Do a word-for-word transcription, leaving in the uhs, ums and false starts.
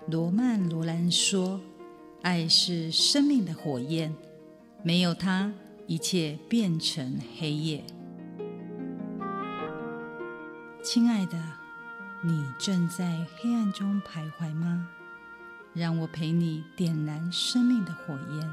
罗曼·罗兰说，爱是生命的火焰，没有它，一切变成黑夜。亲爱的，你正在黑暗中徘徊吗？让我陪你点燃生命的火焰。